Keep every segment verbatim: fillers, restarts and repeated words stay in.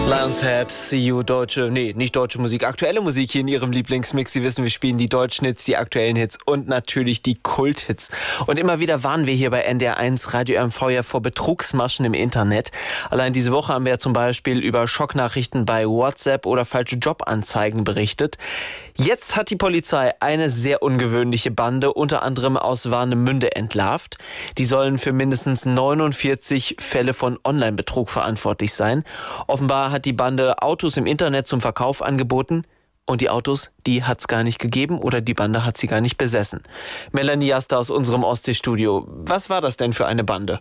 Lionshead, See You, deutsche, nee, nicht deutsche Musik, aktuelle Musik hier in Ihrem Lieblingsmix. Sie wissen, wir spielen die deutschen Hits, die aktuellen Hits und natürlich die Kulthits. Und immer wieder warnen wir hier bei N D R eins Radio M V ja vor Betrugsmaschen im Internet. Allein diese Woche haben wir ja zum Beispiel über Schocknachrichten bei WhatsApp oder falsche Jobanzeigen berichtet. Jetzt hat die Polizei eine sehr ungewöhnliche Bande, unter anderem aus Warnemünde, entlarvt. Die sollen für mindestens neunundvierzig Fälle von Online-Betrug verantwortlich sein. Offenbar hat die Bande Autos im Internet zum Verkauf angeboten. Und die Autos, die hat es gar nicht gegeben oder die Bande hat sie gar nicht besessen. Melanie Jaster aus unserem Ostseestudio. Was war das denn für eine Bande?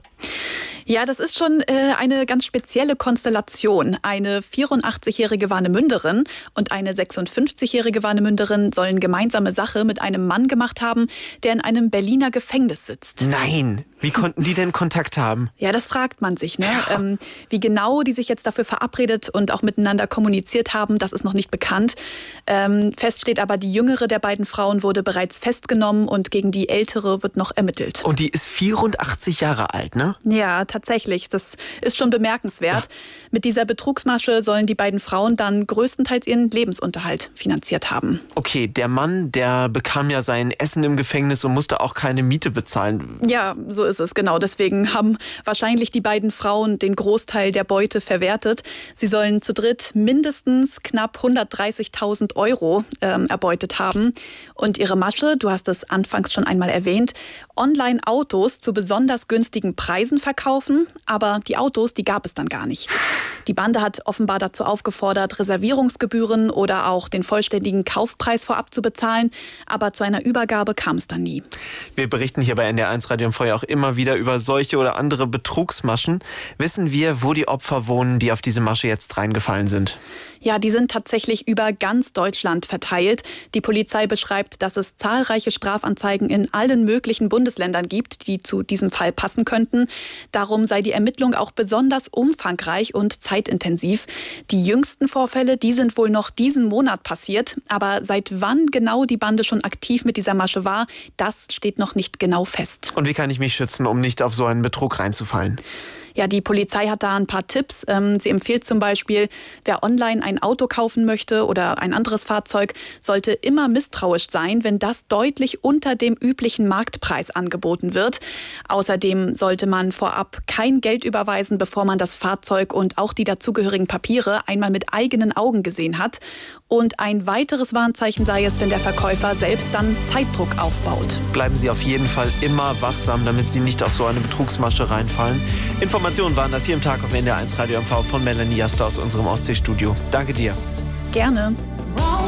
Ja, das ist schon äh, eine ganz spezielle Konstellation. Eine vierundachtzigjährige Warnemünderin und eine sechsundfünfzigjährige Warnemünderin sollen gemeinsame Sache mit einem Mann gemacht haben, der in einem Berliner Gefängnis sitzt. Nein, wie konnten die denn Kontakt haben? Ja, das fragt man sich, ne? Ja. Ähm, wie genau die sich jetzt dafür verabredet und auch miteinander kommuniziert haben, das ist noch nicht bekannt. Ähm, fest steht aber, die jüngere der beiden Frauen wurde bereits festgenommen und gegen die ältere wird noch ermittelt. Und die ist vierundachtzig Jahre alt, ne? Ja, tatsächlich. Das ist schon bemerkenswert. Ja. Mit dieser Betrugsmasche sollen die beiden Frauen dann größtenteils ihren Lebensunterhalt finanziert haben. Okay, der Mann, der bekam ja sein Essen im Gefängnis und musste auch keine Miete bezahlen. Ja, so ist es, genau. Deswegen haben wahrscheinlich die beiden Frauen den Großteil der Beute verwertet. Sie sollen zu dritt mindestens knapp hundertdreißigtausend Euro ähm, erbeutet haben. Und ihre Masche, du hast es anfangs schon einmal erwähnt, Online-Autos zu besonders günstigen Preisen verkaufen, aber die Autos, die gab es dann gar nicht. Die Bande hat offenbar dazu aufgefordert, Reservierungsgebühren oder auch den vollständigen Kaufpreis vorab zu bezahlen, aber zu einer Übergabe kam es dann nie. Wir berichten hier bei N D R eins Radio M V ja auch immer wieder über solche oder andere Betrugsmaschen. Wissen wir, wo die Opfer wohnen, die auf diese Masche jetzt reingefallen sind? Ja, die sind tatsächlich über ganz Deutschland verteilt. Die Polizei beschreibt, dass es zahlreiche Strafanzeigen in allen möglichen Bundesländern gibt, die zu diesem Fall passen könnten. Darum sei die Ermittlung auch besonders umfangreich und zeitintensiv. Die jüngsten Vorfälle, die sind wohl noch diesen Monat passiert. Aber seit wann genau die Bande schon aktiv mit dieser Masche war, das steht noch nicht genau fest. Und wie kann ich mich schützen, um nicht auf so einen Betrug reinzufallen? Ja, die Polizei hat da ein paar Tipps. Sie empfiehlt zum Beispiel, wer online ein Auto kaufen möchte oder ein anderes Fahrzeug, sollte immer misstrauisch sein, wenn das deutlich unter dem üblichen Marktpreis angeboten wird. Außerdem sollte man vorab kein Geld überweisen, bevor man das Fahrzeug und auch die dazugehörigen Papiere einmal mit eigenen Augen gesehen hat. Und ein weiteres Warnzeichen sei es, wenn der Verkäufer selbst dann Zeitdruck aufbaut. Bleiben Sie auf jeden Fall immer wachsam, damit Sie nicht auf so eine Betrugsmasche reinfallen. Informationen waren das hier im Tag auf N D R eins Radio M V von Melanie Jaster aus unserem Ostseestudio. Danke dir. Gerne.